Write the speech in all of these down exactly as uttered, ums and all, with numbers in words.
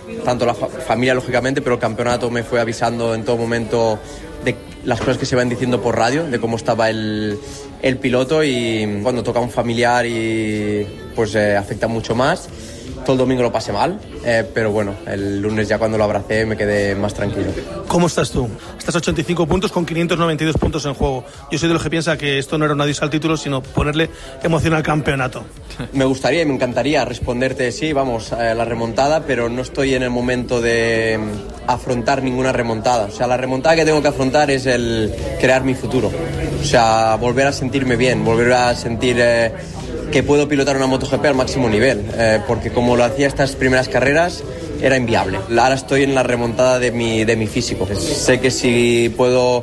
tanto la fa- familia lógicamente, pero el campeonato me fue avisando en todo momento de las cosas que se van diciendo por radio, de cómo estaba el, el piloto, y cuando toca a un familiar y pues eh, afecta mucho más. Todo el domingo lo pasé mal, eh, pero bueno, el lunes ya cuando lo abracé me quedé más tranquilo. ¿Cómo estás tú? Estás a ochenta y cinco puntos con quinientos noventa y dos puntos en juego. Yo soy de los que piensa que esto no era un adiós al título, sino ponerle emoción al campeonato. Me gustaría y me encantaría responderte sí, vamos, a la remontada, pero no estoy en el momento de afrontar ninguna remontada. O sea, la remontada que tengo que afrontar es el crear mi futuro. O sea, volver a sentirme bien, volver a sentir... Eh, que puedo pilotar una MotoGP al máximo nivel, eh, porque como lo hacía estas primeras carreras era inviable. Ahora estoy en la remontada de mi, de mi físico. Sé que si puedo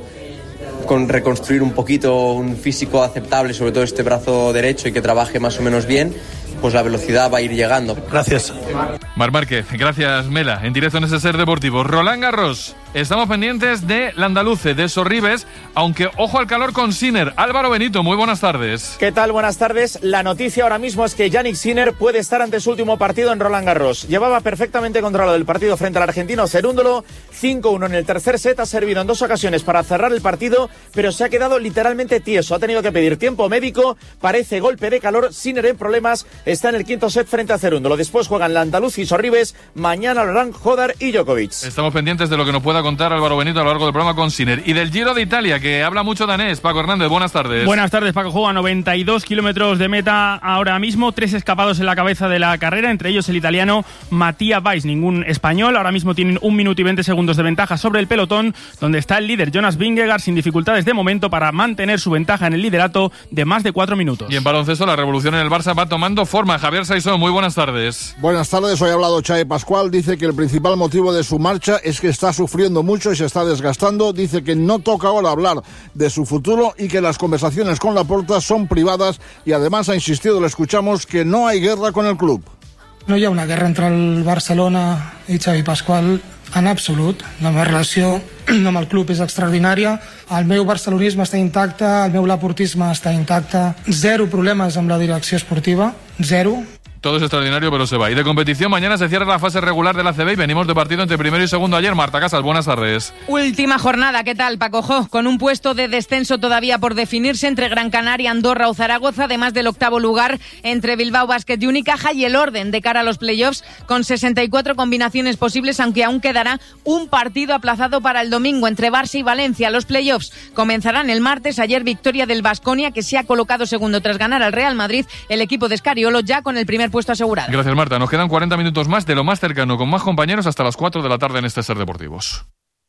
con reconstruir un poquito un físico aceptable, sobre todo este brazo derecho, y que trabaje más o menos bien, pues la velocidad va a ir llegando. Gracias. Marc Márquez, gracias Mela, en directo en ese Ser Deportivo. Roland Garros, estamos pendientes de Landaluce, de Sorribes, aunque ojo al calor con Sinner. Álvaro Benito, muy buenas tardes. ¿Qué tal? Buenas tardes. La noticia ahora mismo es que Jannik Sinner puede estar ante su último partido en Roland Garros. Llevaba perfectamente controlado el partido frente al argentino Cerúndolo, cinco uno en el tercer set, ha servido en dos ocasiones para cerrar el partido, pero se ha quedado literalmente tieso, ha tenido que pedir tiempo médico, parece golpe de calor. Sinner en problemas, está en el quinto set frente a Cerúndolo. Después juegan Landaluce y Sorribes, mañana lo harán Hodar y Djokovic. Estamos pendientes de lo que nos pueda contar Álvaro Benito a lo largo del programa con Sinner. Y del Giro de Italia, que habla mucho danés. Paco Hernández, buenas tardes. Buenas tardes, Paco. Juega noventa y dos kilómetros de meta ahora mismo, tres escapados en la cabeza de la carrera, entre ellos el italiano Mattia Weiss, ningún español. Ahora mismo tienen un minuto y veinte segundos de ventaja sobre el pelotón, donde está el líder Jonas Vingegaard sin dificultades de momento para mantener su ventaja en el liderato de más de cuatro minutos. Y en baloncesto, la revolución en el Barça va tomando forma. Javier Saizó, muy buenas tardes. Buenas tardes, hoy ha hablado Xavi Pascual, dice que el principal motivo de su marcha es que está sufriendo mucho y se está desgastando, dice que no toca ahora hablar de su futuro y que las conversaciones con Laporta son privadas, y además ha insistido, lo escuchamos, que no hay guerra con el club. No hi ha una guerra entre el Barcelona i Xavi Pascual en absolut. La meva relació amb el club és extraordinària. El meu barcelonisme està intacte, el meu laportisme està intacte. Zero problemes amb la direcció esportiva, zero. Todo es extraordinario, pero se va. Y de competición, mañana se cierra la fase regular de la A C B y venimos de partido entre primero y segundo ayer. Marta Casas, buenas tardes. Última jornada, ¿qué tal, Paco Jo? Con un puesto de descenso todavía por definirse entre Gran Canaria, Andorra o Zaragoza, además del octavo lugar entre Bilbao Basket y Unicaja, y el orden de cara a los playoffs con sesenta y cuatro combinaciones posibles, aunque aún quedará un partido aplazado para el domingo entre Barça y Valencia. Los playoffs comenzarán el martes. Ayer victoria del Baskonia, que se ha colocado segundo tras ganar al Real Madrid. El equipo de Scariolo ya con el primer puesto asegurado. Gracias, Marta. Nos quedan cuarenta minutos más de lo más cercano, con más compañeros hasta las cuatro de la tarde en este Ser Deportivos.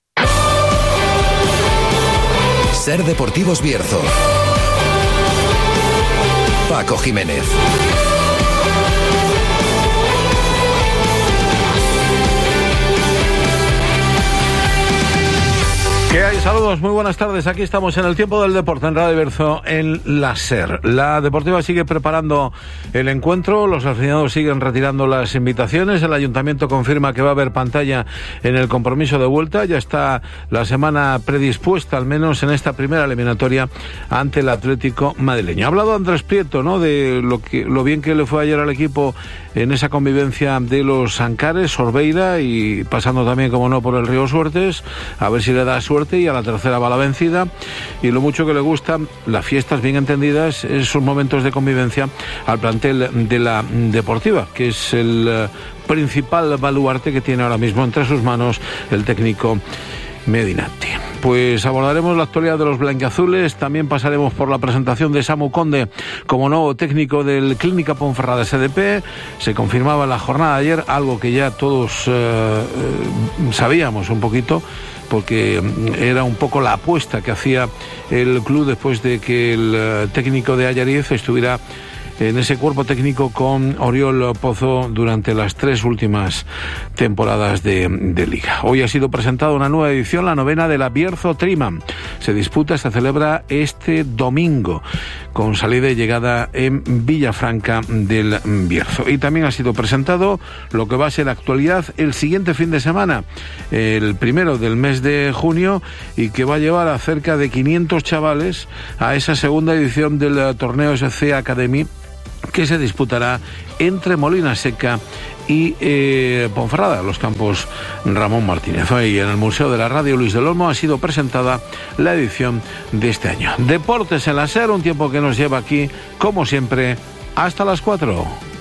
Ser Deportivos Bierzo. Paco Jiménez. ¿Qué hay? Saludos, muy buenas tardes. Aquí estamos en el tiempo del deporte en Radio Bierzo, en la SER. La Deportiva sigue preparando el encuentro, los aficionados siguen retirando las invitaciones, el Ayuntamiento confirma que va a haber pantalla en el compromiso de vuelta, ya está la semana predispuesta, al menos en esta primera eliminatoria ante el Atlético madrileño. Ha hablado Andrés Prieto, ¿no?, de lo que lo bien que le fue ayer al equipo en esa convivencia de los Ancares, Sorbeira, y pasando también, como no, por el Río Suertes, a ver si le da suerte y a la tercera va la vencida, y lo mucho que le gustan las fiestas bien entendidas, esos momentos de convivencia al plantel de la Deportiva, que es el uh, principal baluarte que tiene ahora mismo entre sus manos el técnico Medinati. Pues abordaremos la actualidad de los blanquiazules, también pasaremos por la presentación de Samu Conde como nuevo técnico del Clínica Ponferrada S D P. Se confirmaba en la jornada de ayer, algo que ya todos uh, uh, sabíamos un poquito, porque era un poco la apuesta que hacía el club después de que el técnico de Allariz estuviera en ese cuerpo técnico con Oriol Pozo durante las tres últimas temporadas de, de Liga. Hoy ha sido presentada una nueva edición, la novena de la Bierzo Triman. Se disputa, se celebra este domingo, con salida y llegada en Villafranca del Bierzo. Y también ha sido presentado lo que va a ser actualidad el siguiente fin de semana, el primero del mes de junio, y que va a llevar a cerca de quinientos chavales a esa segunda edición del torneo S C Academy, que se disputará entre Molina Seca y eh, Ponferrada, los campos Ramón Martínez. Hoy en el Museo de la Radio Luis del Olmo ha sido presentada la edición de este año. Deportes en la SER, un tiempo que nos lleva aquí, como siempre, hasta las cuatro.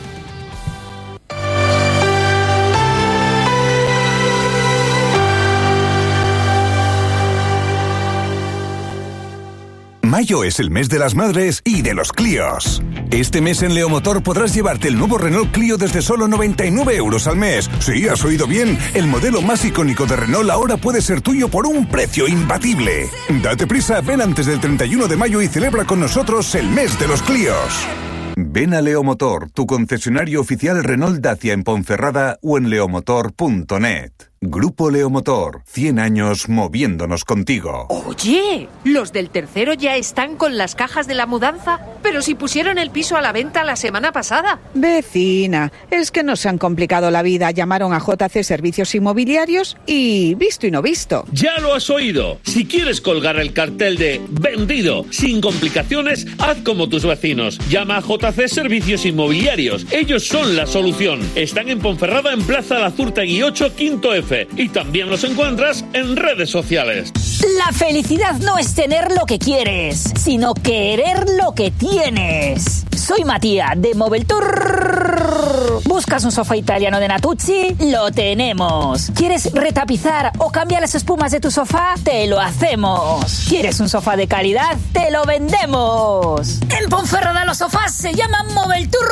Mayo es el mes de las madres y de los Clios. Este mes en Leomotor podrás llevarte el nuevo Renault Clio desde solo noventa y nueve euros al mes. Sí, has oído bien. El modelo más icónico de Renault ahora puede ser tuyo por un precio imbatible. Date prisa, ven antes del treinta y uno de mayo y celebra con nosotros el mes de los Clios. Ven a Leomotor, tu concesionario oficial Renault Dacia en Ponferrada o en leomotor punto net. Grupo Leomotor, cien años moviéndonos contigo. Oye, ¿los del tercero ya están con las cajas de la mudanza? Pero si pusieron el piso a la venta la semana pasada. Vecina, es que nos han complicado la vida. Llamaron a J C Servicios Inmobiliarios y visto y no visto. Ya lo has oído. Si quieres colgar el cartel de vendido sin complicaciones, haz como tus vecinos. Llama a J C Servicios Inmobiliarios. Ellos son la solución. Están en Ponferrada, en Plaza Lazurtegui ocho, quinto F. Y también los encuentras en redes sociales. La felicidad no es tener lo que quieres, sino querer lo que tienes. Soy Matías de Moveltour. ¿Buscas un sofá italiano de Natuzzi? Lo tenemos. ¿Quieres retapizar o cambiar las espumas de tu sofá? Te lo hacemos. ¿Quieres un sofá de calidad? Te lo vendemos. En Ponferrada los sofás se llaman Moveltour.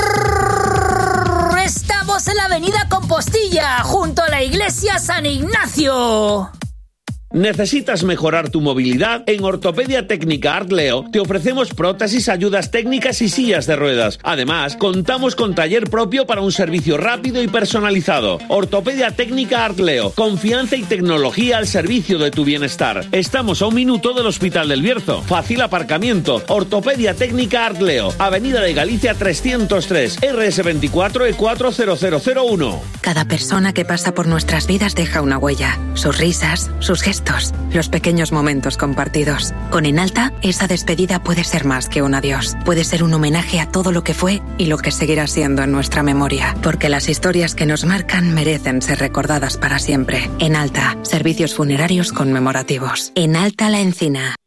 Estamos en la avenida Compostilla, junto a la iglesia San Ignacio. ¿Necesitas mejorar tu movilidad? En Ortopedia Técnica Artleo te ofrecemos prótesis, ayudas técnicas y sillas de ruedas. Además, contamos con taller propio para un servicio rápido y personalizado. Ortopedia Técnica Artleo, confianza y tecnología al servicio de tu bienestar. Estamos a un minuto del Hospital del Bierzo. Fácil aparcamiento. Ortopedia Técnica Artleo, Avenida de Galicia trescientos tres, R S veinticuatro E cuatro cero cero cero uno. Cada persona que pasa por nuestras vidas deja una huella. Sus risas, sus gestos, los pequeños momentos compartidos. Con Enalta, esa despedida puede ser más que un adiós. Puede ser un homenaje a todo lo que fue y lo que seguirá siendo en nuestra memoria. Porque las historias que nos marcan merecen ser recordadas para siempre. Enalta, servicios funerarios conmemorativos. Enalta La Encina.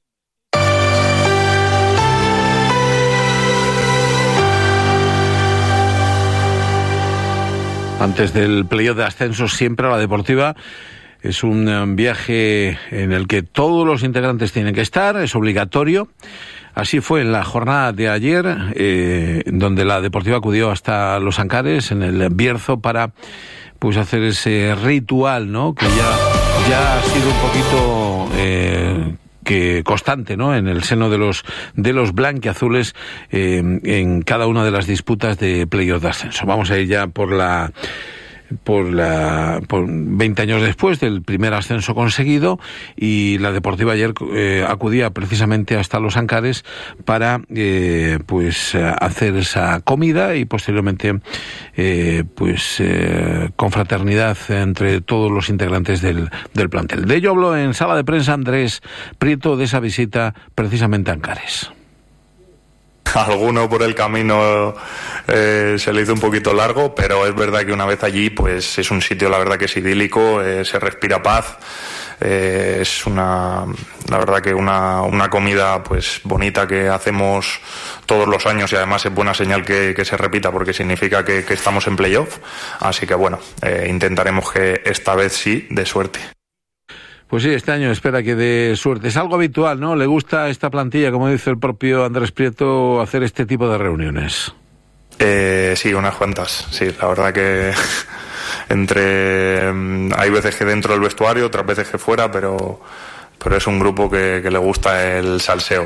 Antes del playoff de ascenso, siempre a la Deportiva es un viaje en el que todos los integrantes tienen que estar, es obligatorio. Así fue en la jornada de ayer, eh, donde la Deportiva acudió hasta Los Ancares, en el Bierzo, para pues hacer ese ritual, ¿no? Que ya, ya ha sido un poquito eh, que constante, ¿no? En el seno de los de los blanquiazules eh, en cada una de las disputas de playoff de ascenso. Vamos a ir ya por la por la por veinte años después del primer ascenso conseguido, y la Deportiva ayer eh, acudía precisamente hasta Los Ancares para eh, pues hacer esa comida y posteriormente eh, pues eh, confraternidad entre todos los integrantes del, del plantel. De ello habló en sala de prensa Andrés Prieto, de esa visita precisamente a Ancares. Alguno por el camino eh, se le hizo un poquito largo, pero es verdad que una vez allí pues es un sitio, la verdad, que es idílico, eh, se respira paz, eh, es una, la verdad que una, una comida pues bonita que hacemos todos los años, y además es buena señal que, que se repita, porque significa que, que estamos en playoff, así que bueno, eh, intentaremos que esta vez sí dé suerte. Pues sí, este año espera que dé suerte. Es algo habitual, ¿no? Le gusta a esta plantilla, como dice el propio Andrés Prieto, hacer este tipo de reuniones. Eh, sí, unas cuantas. Sí, la verdad que entre hay veces que dentro del vestuario, otras veces que fuera, pero, pero es un grupo que, que le gusta el salseo.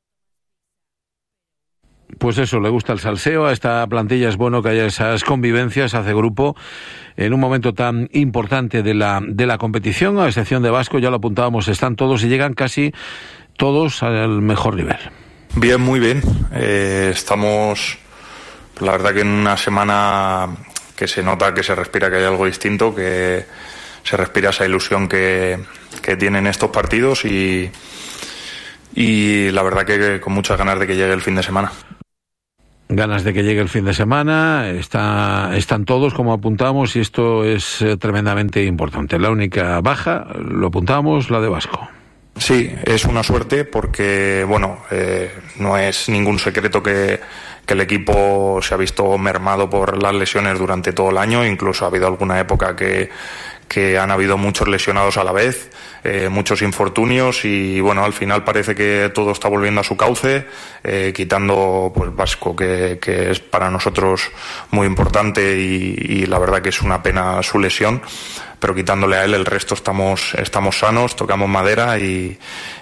Pues eso, le gusta el salseo. A esta plantilla es bueno que haya esas convivencias, hace grupo en un momento tan importante de la de la competición, a excepción de Vasco, ya lo apuntábamos, están todos y llegan casi todos al mejor nivel. Bien, muy bien. Eh, estamos, la verdad, que en una semana que se nota que se respira que hay algo distinto, que se respira esa ilusión que, que tienen estos partidos, y, y la verdad que con muchas ganas de que llegue el fin de semana. ganas de que llegue el fin de semana, está, están todos como apuntamos y esto es eh, tremendamente importante. La única baja, lo apuntamos, la de Vasco. Sí, es una suerte porque, bueno, eh, no es ningún secreto que, que el equipo se ha visto mermado por las lesiones durante todo el año, incluso ha habido alguna época que, que han habido muchos lesionados a la vez, eh, muchos infortunios y, bueno, al final parece que todo está volviendo a su cauce, eh, quitando pues Vasco, que, que es para nosotros muy importante y, y la verdad que es una pena su lesión. Pero quitándole a él el resto estamos estamos sanos, tocamos madera y,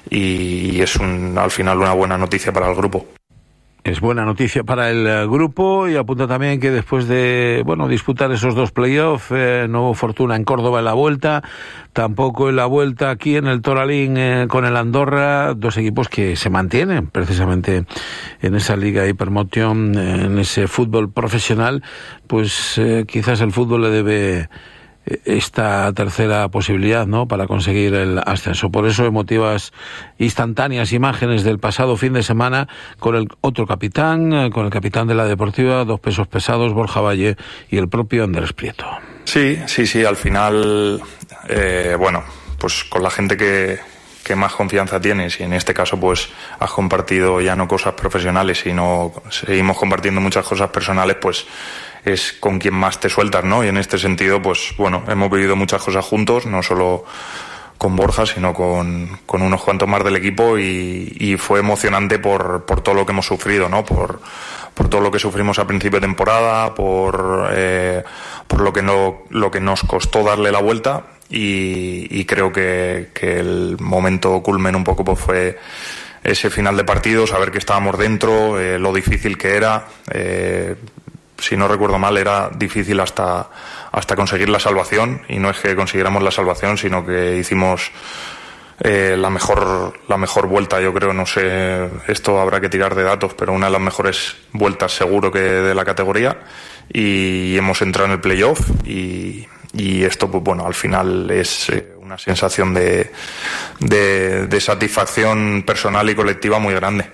y es un, al final una buena noticia para el grupo. Es buena noticia para el grupo y apunta también que después de bueno disputar esos dos playoffs, eh, no hubo fortuna en Córdoba en la vuelta, tampoco en la vuelta aquí en el Toralín eh, con el Andorra, dos equipos que se mantienen precisamente en esa Liga Hypermotion, en ese fútbol profesional, pues eh, quizás el fútbol le debe esta tercera posibilidad, ¿no?, para conseguir el ascenso. Por eso emotivas instantáneas imágenes del pasado fin de semana con el otro capitán, con el capitán de la Deportiva, dos pesos pesados, Borja Valle y el propio Andrés Prieto. Sí, sí, sí, al final, eh, bueno, pues con la gente que, que más confianza tienes y en este caso pues has compartido ya no cosas profesionales, sino seguimos compartiendo muchas cosas personales, pues es con quien más te sueltas, ¿no? Y en este sentido, pues bueno, hemos vivido muchas cosas juntos, no solo con Borja, sino con, con unos cuantos más del equipo y, y fue emocionante por, por todo lo que hemos sufrido, ¿no? Por, por todo lo que sufrimos a principio de temporada, por, eh, por lo que no, lo que nos costó darle la vuelta y, y creo que, que el momento culmen un poco pues fue ese final de partido, saber que estábamos dentro, eh, lo difícil que era, eh, si no recuerdo mal, era difícil hasta, hasta conseguir la salvación, y no es que consiguiéramos la salvación, sino que hicimos eh, la mejor la mejor vuelta, yo creo, no sé, esto habrá que tirar de datos, pero una de las mejores vueltas seguro que de la categoría, y hemos entrado en el playoff, y, y esto, pues bueno, al final es eh, una sensación de, de, de satisfacción personal y colectiva muy grande.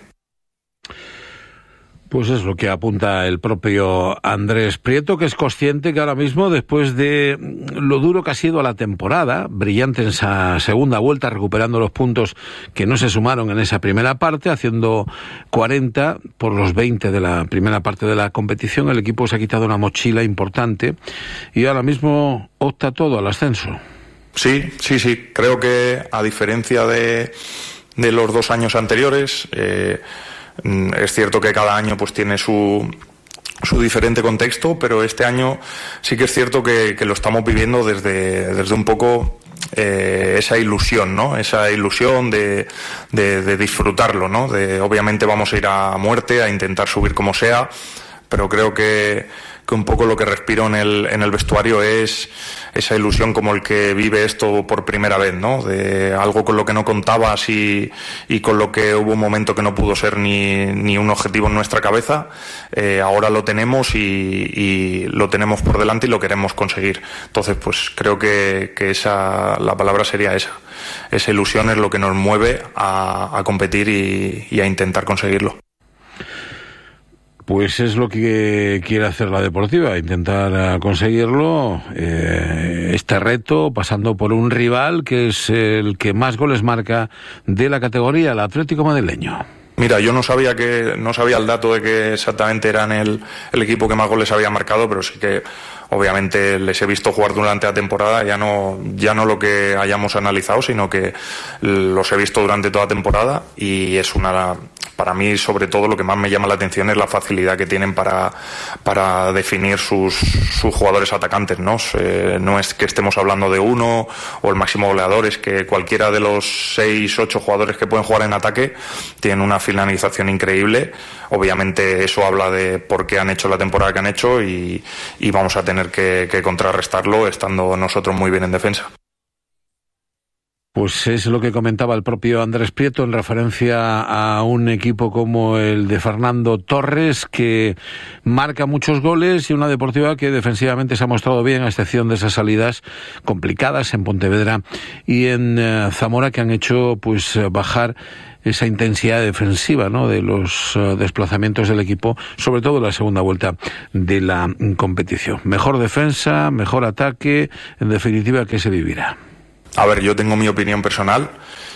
Pues es lo que apunta el propio Andrés Prieto, que es consciente que ahora mismo, después de lo duro que ha sido la temporada, brillante en esa segunda vuelta, recuperando los puntos que no se sumaron en esa primera parte, haciendo cuarenta por los veinte de la primera parte de la competición, el equipo se ha quitado una mochila importante y ahora mismo opta todo al ascenso. Sí, sí, sí. Creo que a diferencia de, de los dos años anteriores, eh, es cierto que cada año pues tiene su, su diferente contexto, pero este año sí que es cierto que, que lo estamos viviendo desde, desde un poco eh, esa ilusión, ¿no? Esa ilusión de, de, de disfrutarlo, ¿no? De, obviamente vamos a ir a muerte, a intentar subir como sea, pero creo que, que un poco lo que respiro en el, en el vestuario es esa ilusión como el que vive esto por primera vez, ¿no? De algo con lo que no contabas y, y con lo que hubo un momento que no pudo ser ni, ni un objetivo en nuestra cabeza. Eh, ahora lo tenemos y, y lo tenemos por delante y lo queremos conseguir. Entonces, pues creo que, que esa, la palabra sería esa. Esa ilusión es lo que nos mueve a, a competir y, y a intentar conseguirlo. Pues es lo que quiere hacer la Deportiva, intentar conseguirlo, eh, este reto, pasando por un rival que es el que más goles marca de la categoría, el Atlético Madrileño. Mira, yo no sabía que no sabía el dato de que exactamente eran el, el equipo que más goles había marcado, pero sí que obviamente les he visto jugar durante la temporada, ya no ya no lo que hayamos analizado, sino que los he visto durante toda la temporada y es una, para mí sobre todo lo que más me llama la atención es la facilidad que tienen para, para definir sus, sus jugadores atacantes, ¿no? Eh, no es que estemos hablando de uno o el máximo goleador, es que cualquiera de los seis, ocho jugadores que pueden jugar en ataque tienen una finalización increíble. Obviamente eso habla de por qué han hecho la temporada que han hecho y, y vamos a tener que, que contrarrestarlo estando nosotros muy bien en defensa. Pues es lo que comentaba el propio Andrés Prieto en referencia a un equipo como el de Fernando Torres, que marca muchos goles, y una Deportiva que defensivamente se ha mostrado bien, a excepción de esas salidas complicadas en Pontevedra y en uh, Zamora, que han hecho pues bajar esa intensidad defensiva, ¿no?, de los uh, desplazamientos del equipo, sobre todo en la segunda vuelta de la competición. Mejor defensa, mejor ataque, en definitiva, ¿qué se vivirá? A ver, yo tengo mi opinión personal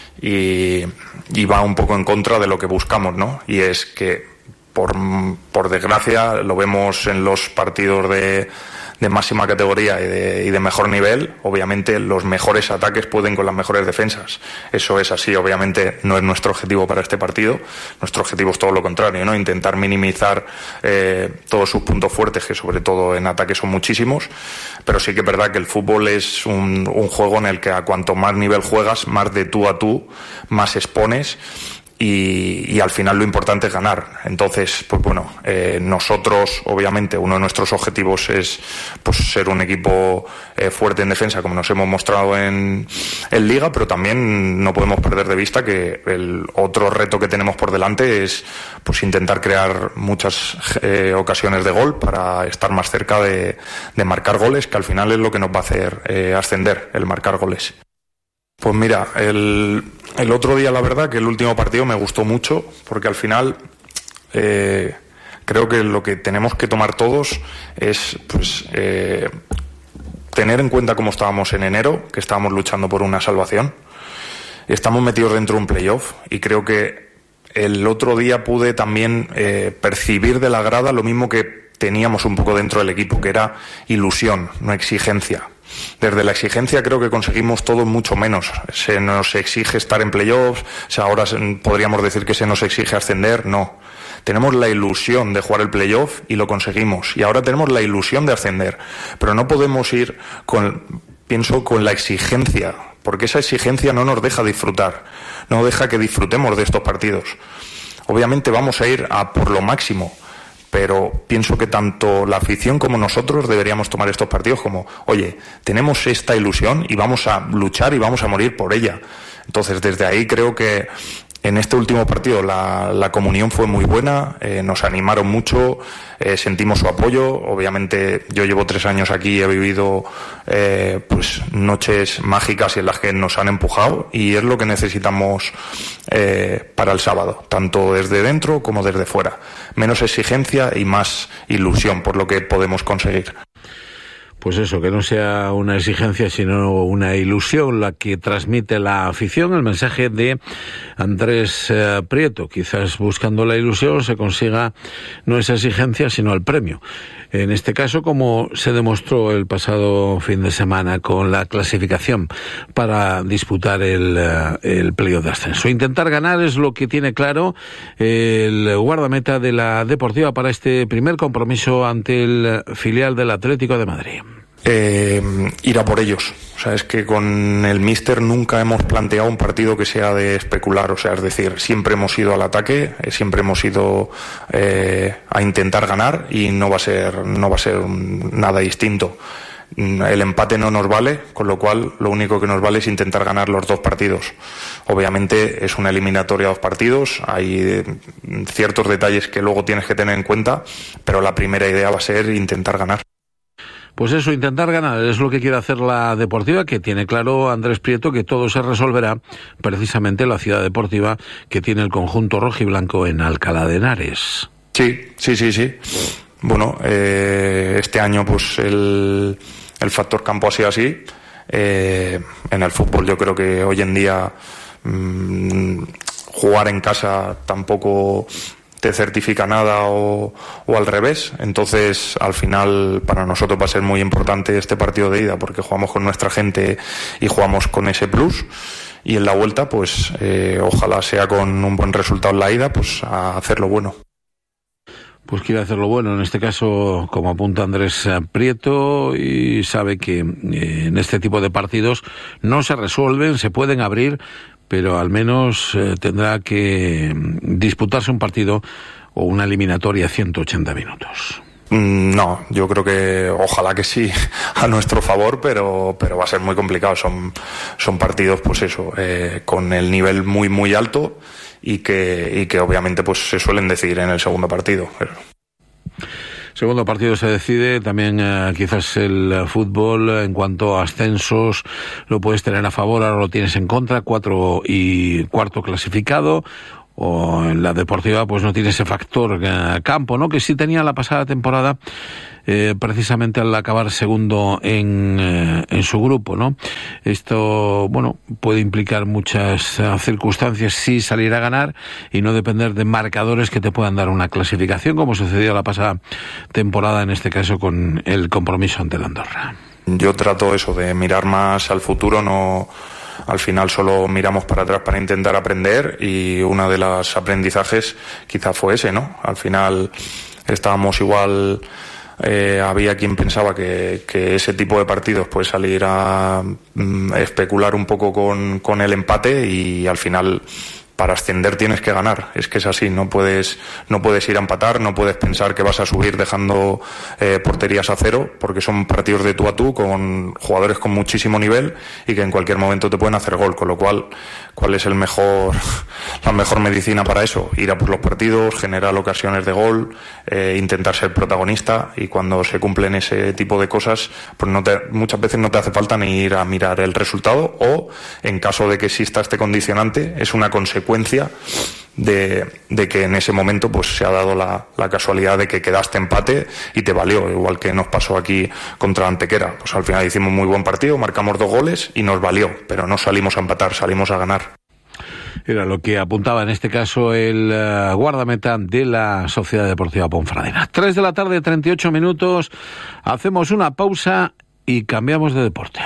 y, y va un poco en contra de lo que buscamos, ¿no? Y es que, por, por desgracia, lo vemos en los partidos de, de máxima categoría y de, y de mejor nivel. Obviamente, los mejores ataques pueden con las mejores defensas. Eso es así. Obviamente, no es nuestro objetivo para este partido. Nuestro objetivo es todo lo contrario, ¿no? Intentar minimizar eh, todos sus puntos fuertes, que sobre todo en ataque son muchísimos. Pero sí que es verdad que el fútbol es un, un juego en el que a cuanto más nivel juegas, más de tú a tú, más expones. Y, y al final lo importante es ganar. Entonces, pues bueno, eh, nosotros, obviamente, uno de nuestros objetivos es pues ser un equipo eh, fuerte en defensa, como nos hemos mostrado en, en Liga, pero también no podemos perder de vista que el otro reto que tenemos por delante es pues intentar crear muchas eh, ocasiones de gol para estar más cerca de, de marcar goles, que al final es lo que nos va a hacer eh, ascender, el marcar goles. Pues mira, el, el otro día la verdad que el último partido me gustó mucho, porque al final eh, creo que lo que tenemos que tomar todos es pues eh, tener en cuenta cómo estábamos en enero, que estábamos luchando por una salvación. Estamos metidos dentro de un playoff y creo que el otro día pude también eh, percibir de la grada lo mismo que teníamos un poco dentro del equipo, que era ilusión, no exigencia. Desde la exigencia creo que conseguimos todo mucho menos. Se nos exige estar en playoffs, o sea, ahora podríamos decir que se nos exige ascender, no. Tenemos la ilusión de jugar el playoff y lo conseguimos. Y ahora tenemos la ilusión de ascender. Pero no podemos ir con, pienso, con la exigencia, porque esa exigencia no nos deja disfrutar, no deja que disfrutemos de estos partidos. Obviamente vamos a ir a por lo máximo, pero pienso que tanto la afición como nosotros deberíamos tomar estos partidos como, oye, tenemos esta ilusión y vamos a luchar y vamos a morir por ella. Entonces, desde ahí creo que en este último partido la, la comunión fue muy buena, eh, nos animaron mucho, eh, sentimos su apoyo. Obviamente yo llevo tres años aquí y he vivido eh, pues noches mágicas en las que nos han empujado, y es lo que necesitamos eh, para el sábado, tanto desde dentro como desde fuera. Menos exigencia y más ilusión por lo que podemos conseguir. Pues eso, que no sea una exigencia, sino una ilusión la que transmite la afición. El mensaje de Andrés eh, Prieto, quizás buscando la ilusión se consiga no esa exigencia, sino el premio. En este caso, como se demostró el pasado fin de semana con la clasificación para disputar el, el playoff de ascenso. Intentar ganar es lo que tiene claro el guardameta de la Deportiva para este primer compromiso ante el filial del Atlético de Madrid. Eh, ir a por ellos. O sea, es que con el míster nunca hemos planteado un partido que sea de especular. O sea, es decir, siempre hemos ido al ataque, siempre hemos ido eh, a intentar ganar, y no va a ser, no va a ser nada distinto. El empate no nos vale, con lo cual lo único que nos vale es intentar ganar los dos partidos. Obviamente es una eliminatoria de dos partidos, hay ciertos detalles que luego tienes que tener en cuenta, pero la primera idea va a ser intentar ganar. Pues eso, intentar ganar es lo que quiere hacer la Deportiva, que tiene claro Andrés Prieto que todo se resolverá precisamente en la ciudad deportiva que tiene el conjunto rojiblanco en Alcalá de Henares. Sí, sí, sí, sí. Bueno, eh, este año pues el, el factor campo ha sido así. Eh, en el fútbol yo creo que hoy en día mmm, jugar en casa tampoco te certifica nada, o, o al revés. Entonces al final para nosotros va a ser muy importante este partido de ida, porque jugamos con nuestra gente y jugamos con ese plus, y en la vuelta pues eh, ojalá sea con un buen resultado en la ida, pues a hacerlo bueno. Pues quiere hacerlo bueno, en este caso, como apunta Andrés Prieto, y sabe que eh, en este tipo de partidos no se resuelven, se pueden abrir, pero al menos eh, tendrá que disputarse un partido o una eliminatoria a ciento ochenta minutos. No, yo creo que ojalá que sí a nuestro favor, pero pero va a ser muy complicado. Son, son partidos, pues eso, eh, con el nivel muy muy alto y que, y que obviamente pues se suelen decidir en el segundo partido. Pero... Segundo partido se decide, también eh, quizás el fútbol en cuanto a ascensos lo puedes tener a favor, ahora lo tienes en contra, cuatro y cuarto clasificado, o en la deportiva pues no tiene ese factor eh, campo, ¿no? Que sí tenía la pasada temporada, eh, precisamente al acabar segundo en, eh, en su grupo, ¿no? Esto, bueno, puede implicar muchas uh, circunstancias, sí salir a ganar y no depender de marcadores que te puedan dar una clasificación, como sucedió la pasada temporada, en este caso con el compromiso ante la Andorra. Yo trato eso, de mirar más al futuro, no... Al final solo miramos para atrás para intentar aprender y uno de los aprendizajes quizás fue ese, ¿no? Al final estábamos igual, eh, había quien pensaba que, que ese tipo de partidos puede salir a mm, especular un poco con, con el empate y al final... Para ascender tienes que ganar, es que es así, no puedes no puedes ir a empatar, no puedes pensar que vas a subir dejando eh, porterías a cero, porque son partidos de tú a tú con jugadores con muchísimo nivel y que en cualquier momento te pueden hacer gol, con lo cual, ¿cuál es el mejor la mejor medicina para eso? Ir a por los partidos, generar ocasiones de gol, eh, intentar ser protagonista, y cuando se cumplen ese tipo de cosas, pues no te, muchas veces no te hace falta ni ir a mirar el resultado, o en caso de que exista este condicionante, es una consecuencia De, de que en ese momento pues se ha dado la, la casualidad de que quedaste empate y te valió, igual que nos pasó aquí contra Antequera. Pues al final hicimos muy buen partido, marcamos dos goles y nos valió, pero no salimos a empatar, salimos a ganar. Era lo que apuntaba en este caso el uh, guardameta de la Sociedad Deportiva Ponferradina. Tres de la tarde, treinta y ocho minutos, hacemos una pausa y cambiamos de deporte.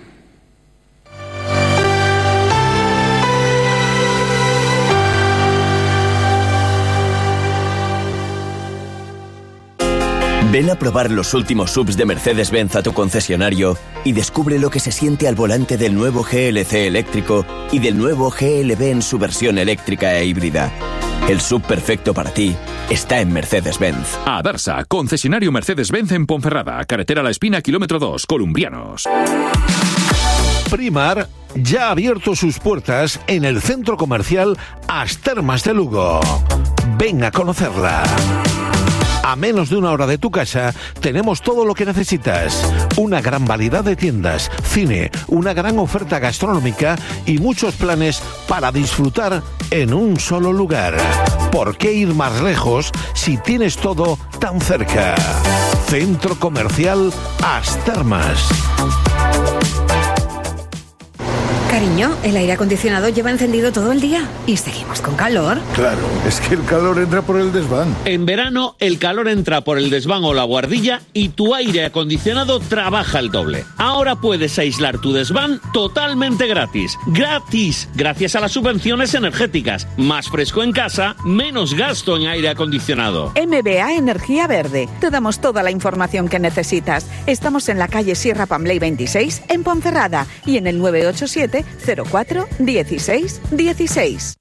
Ven a probar los últimos S U Vs de Mercedes-Benz a tu concesionario y descubre lo que se siente al volante del nuevo G L C eléctrico y del nuevo G L B en su versión eléctrica e híbrida. El S U V perfecto para ti está en Mercedes-Benz. Adarsa, concesionario Mercedes-Benz en Ponferrada, carretera La Espina, kilómetro dos, Columbrianos. Primar ya ha abierto sus puertas en el centro comercial As Termas de Lugo. Ven a conocerla. A menos de una hora de tu casa tenemos todo lo que necesitas. Una gran variedad de tiendas, cine, una gran oferta gastronómica y muchos planes para disfrutar en un solo lugar. ¿Por qué ir más lejos si tienes todo tan cerca? Centro Comercial As Termas. Cariño, el aire acondicionado lleva encendido todo el día y seguimos con calor. Claro, es que el calor entra por el desván. En verano, el calor entra por el desván o la guardilla y tu aire acondicionado trabaja el doble. Ahora puedes aislar tu desván totalmente gratis. ¡Gratis! Gracias a las subvenciones energéticas. Más fresco en casa, menos gasto en aire acondicionado. M B A Energía Verde. Te damos toda la información que necesitas. Estamos en la calle Sierra Pambley veintiséis, en Ponferrada, y en el nueve ocho siete cero cuatro dieciséis dieciséis.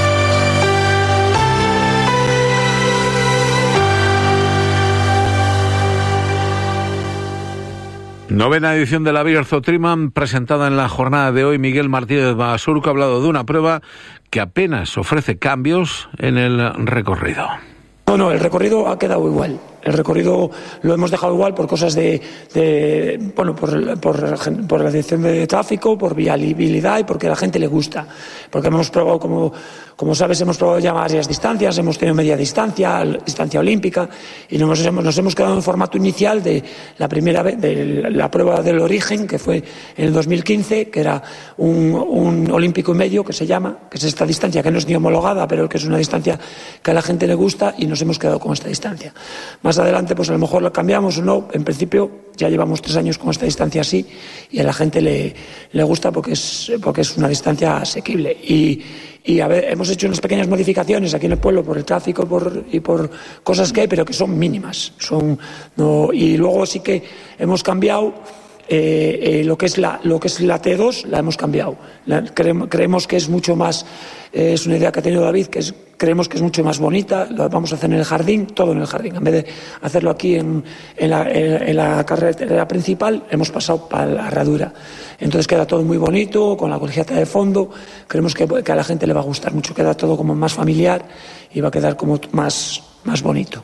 Novena edición de la Bierzo Triman, presentada en la jornada de hoy. Miguel Martínez Basurco ha hablado de una prueba que apenas ofrece cambios en el recorrido. No, no, el recorrido ha quedado igual. El recorrido lo hemos dejado igual por cosas de, de bueno, por, por, por la dirección de tráfico, por viabilidad y porque a la gente le gusta. Porque hemos probado, como, como sabes, hemos probado ya varias distancias, hemos tenido media distancia, distancia olímpica, y nos hemos, nos hemos quedado en el formato inicial de la primera vez, de la prueba del origen, que fue en el dos mil quince, que era un, un olímpico y medio, que se llama, que es esta distancia que no es ni homologada, pero que es una distancia que a la gente le gusta, y nos hemos quedado con esta distancia. Más adelante, pues a lo mejor lo cambiamos o no. En principio ya llevamos tres años con esta distancia así y a la gente le, le gusta porque es, porque es una distancia asequible. Y, y a ver, hemos hecho unas pequeñas modificaciones aquí en el pueblo por el tráfico por, y por cosas que hay, pero que son mínimas. Son, no, y luego sí que hemos cambiado eh, eh, lo que es la lo que es la T dos la hemos cambiado. La, creemos, creemos que es mucho más, eh, es una idea que ha tenido David, que es, creemos que es mucho más bonita, lo vamos a hacer en el jardín, todo en el jardín. En vez de hacerlo aquí en, en, la, en, en la carretera principal, hemos pasado para la herradura. Entonces queda todo muy bonito, con la colegiata de fondo. Creemos que, que a la gente le va a gustar mucho, queda todo como más familiar y va a quedar como más, más bonito.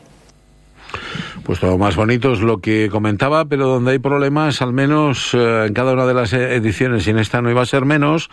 Pues todo más bonito es lo que comentaba, pero donde hay problemas, al menos eh, en cada una de las ediciones, y en esta no iba a ser menos,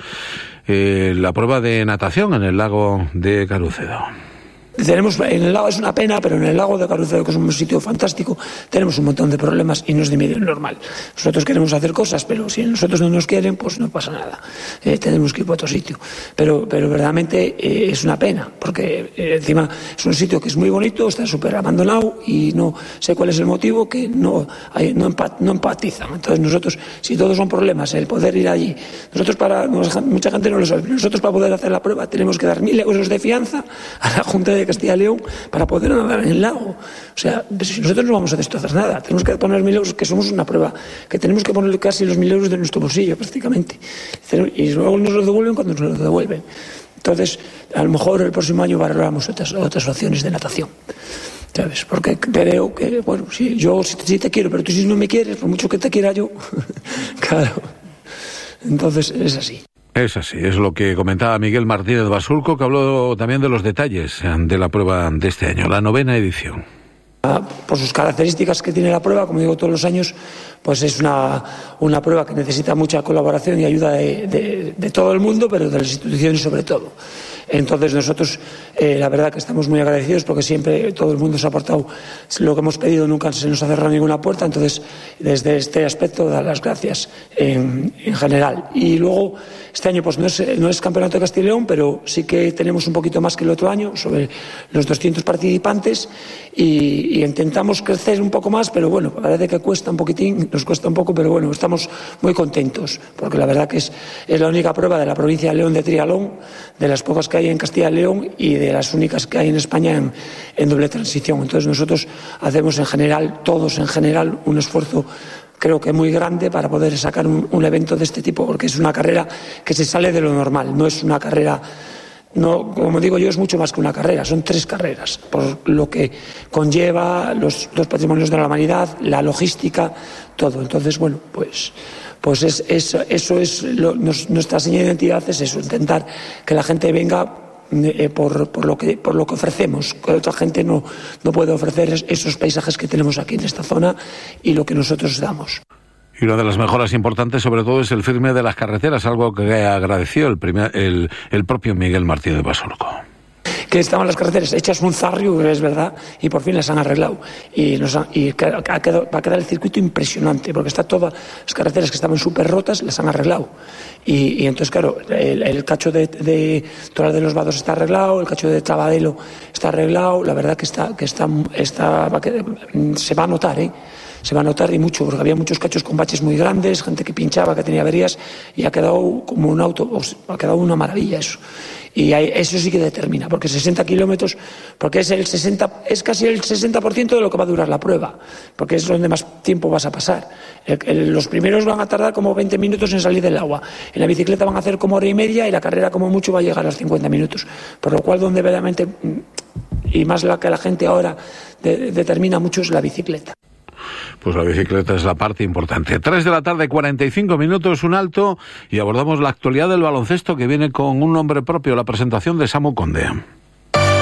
eh, la prueba de natación en el lago de Carucedo. Tenemos, en el lago es una pena, pero en el lago de Carucedo, que es un sitio fantástico, tenemos un montón de problemas y no es de medio normal. Nosotros queremos hacer cosas, pero si nosotros no nos quieren, pues no pasa nada. Eh, tenemos que ir para otro sitio. Pero, pero verdaderamente eh, es una pena, porque eh, encima es un sitio que es muy bonito, está súper abandonado y no sé cuál es el motivo, que no, hay, no, empat, no empatizan. Entonces nosotros, si todos son problemas, el poder ir allí, nosotros para, mucha gente no lo sabe, nosotros para poder hacer la prueba tenemos que dar mil euros de fianza a la Junta de Castilla y León para poder nadar en el lago. O sea, si nosotros no vamos a destrozar nada, tenemos que poner mil euros, que somos una prueba, que tenemos que poner casi los mil euros de nuestro bolsillo prácticamente. Y luego nos lo devuelven cuando nos lo devuelven. Entonces, a lo mejor el próximo año valoramos otras, otras opciones de natación. ¿Sabes? Porque creo que, bueno, si yo si, si te quiero, pero tú si no me quieres, por mucho que te quiera yo, claro. Entonces, es así. Es así, es lo que comentaba Miguel Martínez Basulco, que habló también de los detalles de la prueba de este año, la novena edición. Por sus características que tiene la prueba, como digo todos los años, pues es una, una prueba que necesita mucha colaboración y ayuda de, de, de todo el mundo, pero de las instituciones sobre todo. Entonces nosotros, eh, la verdad que estamos muy agradecidos porque siempre todo el mundo se ha aportado lo que hemos pedido, nunca se nos ha cerrado ninguna puerta. Entonces, desde este aspecto, dar las gracias en, en general. Y luego, este año pues no es, no es Campeonato de Castilla y León, pero sí que tenemos un poquito más que el otro año, sobre los doscientos participantes, y, y intentamos crecer un poco más, pero bueno, parece que cuesta un poquitín, nos cuesta un poco, pero bueno, estamos muy contentos, porque la verdad que es, es la única prueba de la provincia de León de triatlón, de las pocas que hay en Castilla y León y de las únicas que hay en España en, en doble transición. Entonces nosotros hacemos en general, todos en general, un esfuerzo creo que muy grande para poder sacar un, un evento de este tipo, porque es una carrera que se sale de lo normal, no es una carrera, no, como digo yo, es mucho más que una carrera, son tres carreras, por lo que conlleva los, los patrimonios de la humanidad, la logística, todo. Entonces, bueno, pues... Pues es, es, eso es lo, nos, nuestra señal de identidad, es eso, intentar que la gente venga eh, por, por, lo que, por lo que ofrecemos, que otra gente no, no puede ofrecer esos paisajes que tenemos aquí en esta zona y lo que nosotros damos. Y una de las mejoras importantes, sobre todo, es el firme de las carreteras, algo que agradeció el, primer, el, el propio Miguel Martínez Basulco. Que estaban las carreteras hechas un zarrio, es verdad, y por fin las han arreglado. Y, nos han, y ha quedado, va a quedar el circuito impresionante, porque está todas las carreteras que estaban súper rotas, las han arreglado. Y, y entonces, claro, el, el cacho de, de Toral de los Vados está arreglado, el cacho de Tabadelo está arreglado, la verdad que está, que está, está va a quedar, se va a notar, ¿eh? Se va a notar y mucho, porque había muchos cachos con baches muy grandes, gente que pinchaba, que tenía averías, y ha quedado como un auto, ha quedado una maravilla eso. Y hay, eso sí que determina, porque sesenta kilómetros, porque es el sesenta, es casi el sesenta por ciento de lo que va a durar la prueba, porque es donde más tiempo vas a pasar. El, el, los primeros van a tardar como veinte minutos en salir del agua, en la bicicleta van a hacer como hora y media y la carrera como mucho va a llegar a los cincuenta minutos, por lo cual donde verdaderamente, y más la que la gente ahora de, determina mucho es la bicicleta. Pues la bicicleta es la parte importante. Tres de la tarde, cuarenta y cinco minutos, un alto, y abordamos la actualidad del baloncesto, que viene con un nombre propio, la presentación de Samu Conde.